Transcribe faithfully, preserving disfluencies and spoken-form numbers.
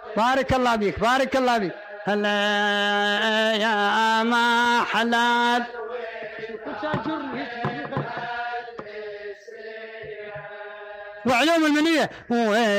بارك الله بيك بارك الله بيك. هلا يا ما حلال وعلوم المنية